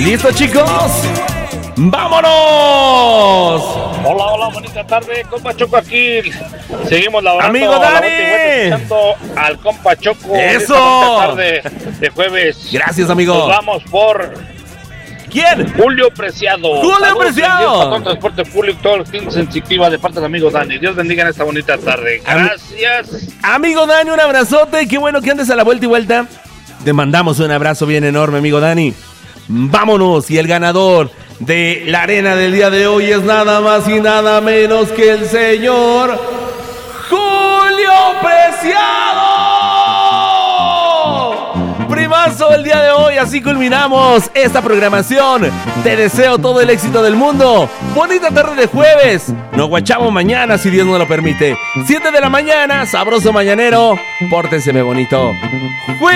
¿Listo, chicos? ¡Vámonos! Hola, hola, bonita tarde, compa Choco aquí. Seguimos laborando. ¡Amigo Dani! Escuchando al compa Choco. ¡Eso! Bonita tarde de jueves. Gracias, amigo. Nos vamos por ¿Quién? Julio Preciado. ¡Julio Saludos, Preciado! Patrón Transporte Público, todo el fin sensitiva de parte del amigo Dani. Dios bendiga en esta bonita tarde. Gracias. Amigo Dani, un abrazote. Qué bueno que andes a la vuelta y vuelta. Te mandamos un abrazo bien enorme, amigo Dani. Vámonos. Y el ganador de la arena del día de hoy es nada más y nada menos que el señor Julio Preciado. Primazo el día de hoy, así culminamos esta programación. Te deseo todo el éxito del mundo. Bonita tarde de jueves. Nos guachamos mañana si Dios nos lo permite. 7 de la mañana, sabroso mañanero. Pórtenseme bonito.